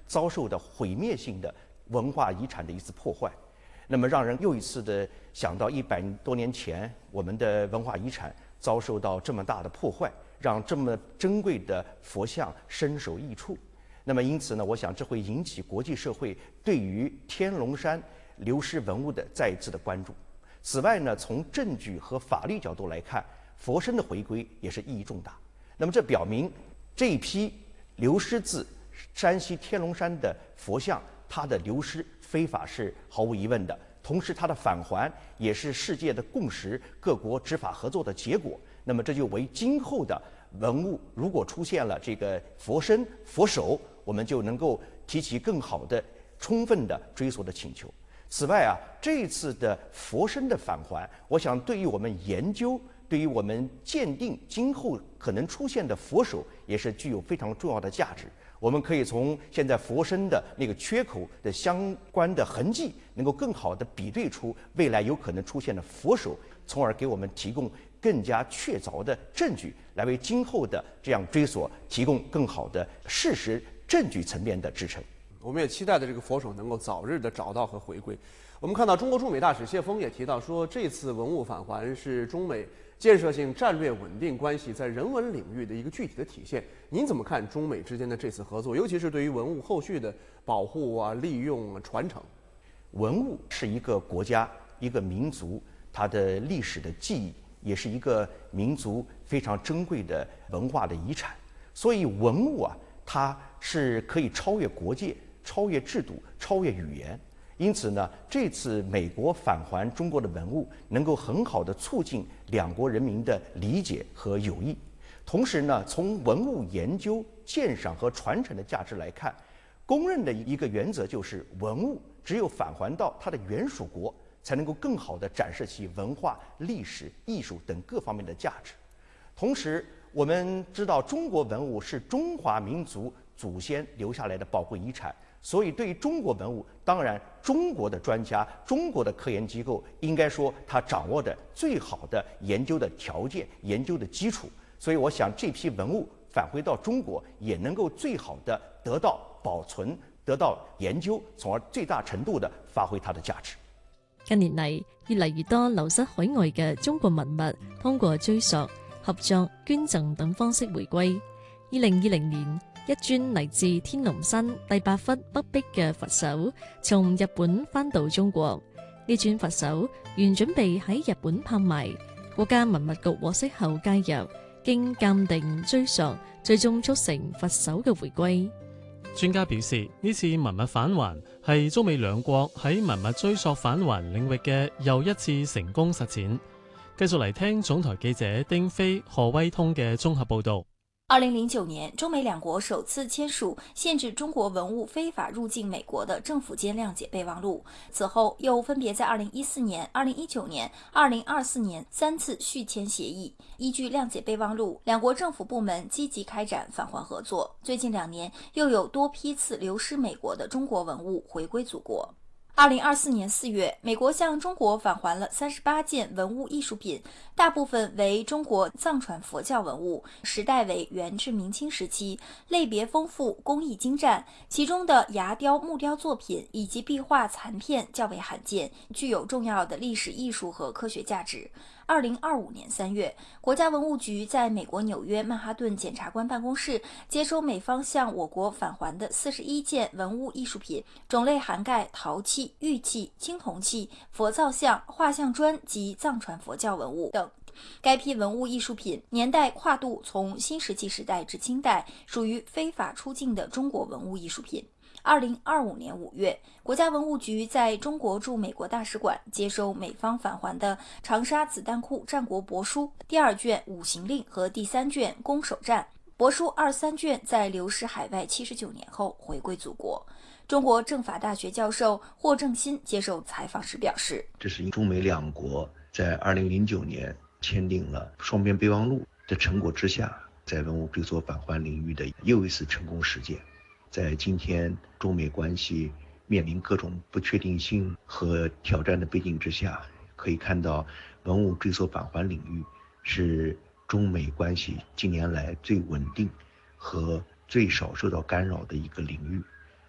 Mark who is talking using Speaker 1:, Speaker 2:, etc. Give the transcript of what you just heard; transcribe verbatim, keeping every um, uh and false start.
Speaker 1: 遭受的毁灭性的文化遗产的一次破坏。那么让人又一次的想到一百多年前我们的文化遗产遭受到这么大的破坏，让这么珍贵的佛像身首异处。那么因此呢，我想这会引起国际社会对于天龙山流失文物的再一次的关注。此外呢，从证据和法律角度来看，佛身的回归也是意义重大。那么这表明这一批流失自山西天龙山的佛像，它的流失非法是毫无疑问的，同时它的返还也是世界的共识，各国执法合作的结果。那么这就为今后的文物如果出现了这个佛身、佛手，我们就能够提起更好的、充分的追索的请求。此外啊，这一次的佛身的返还，我想对于我们研究、对于我们鉴定今后可能出现的佛手，也是具有非常重要的价值。我们可以从现在佛身的那个缺口的相关的痕迹，能够更好的比对出未来有可能出现的佛手，从而给我们提供更加确凿的证据，来为今后的这样追索提供更好的事实证据层面的支撑。
Speaker 2: 我们也期待的这个佛手能够早日的找到和回归。我们看到中国驻美大使谢锋也提到说，这次文物返还是中美建设性战略稳定关系在人文领域的一个具体的体现。您怎么看中美之间的这次合作，尤其是对于文物后续的保护啊、利用啊、传承？
Speaker 1: 文物是一个国家、一个民族它的历史的记忆，也是一个民族非常珍贵的文化的遗产。所以文物啊，它是可以超越国界、超越制度、超越语言。因此呢，这次美国返还中国的文物，能够很好的促进两国人民的理解和友谊。同时呢，从文物研究、鉴赏和传承的价值来看，公认的一个原则就是，文物只有返还到它的原属国，才能够更好地展示其文化、历史、艺术等各方面的价值。同时，我们知道中国文物是中华民族祖先留下来的宝贵遗产，所以对于中国文物，当然中国的专家、中国的科研机构应该说他掌握的最好的研究的条件、研究的基础。所以我想这批文物返回到中國也能夠最好的得到保存、得到研究，從而最大程度的發揮它的價值。
Speaker 3: 近年嚟，越嚟越多流失海外嘅中國文物，通過追溯、合作、捐贈等方式回歸。二零二零年，一尊嚟自天龍山第八窟北壁嘅佛手，從日本返到中國。呢尊佛手原準備喺日本拍賣，國家文物局獲悉後介入，經鑑定追溯，最終促成佛手嘅回歸。
Speaker 4: 專家表示，呢次文物返還係中美兩國喺文物追溯返還領域嘅又一次成功實踐。繼續嚟聽總台記者丁飛、何威通嘅綜合報導。
Speaker 5: 二零零九年，中美兩國首次簽署限制中國文物非法入境美國的政府間諒解備忘錄。此後，又分別在二零一四年、二零一九年、二零二四年三次續簽協議。依據諒解備忘錄，兩國政府部門積極開展返還合作。最近兩年，又有多批次流失美國的中國文物回歸祖國。二零二四年四月，美國向中國返還了三十八件文物藝術品，大部分為中國藏傳佛教文物，時代為元至明清時期，類別豐富，工藝精湛，其中的牙雕、木雕作品以及壁畫殘片較為罕見，具有重要的歷史藝術和科學價值。二零二五年三月，國家文物局在美國紐約曼哈頓檢察官辦公室接收美方向我國返還的四十一件文物藝術品，種類涵蓋陶器、玉器、青銅器、佛造像、畫像磚及藏傳佛教文物等。該批文物藝術品年代跨度從新石器時代至清代，屬於非法出境的中國文物藝術品。二零二五年五月，國家文物局在中國駐美國大使館接收美方返還的長沙子彈庫戰國帛書第二卷五行令和第三卷攻守戰帛書二三卷，在流失海外七十九年後回歸祖國。中國政法大學教授霍正新接受採訪時表示，
Speaker 6: 這是中美兩國在二零零九年簽訂了雙邊備忘錄的成果之下，在文物追溯返還領域的又一次成功實踐。在今天中美關係面臨各種不確定性和挑戰的背景之下，可以看到文物追溯返還領域是中美關係近年來最穩定和最少受到干擾的一個領域。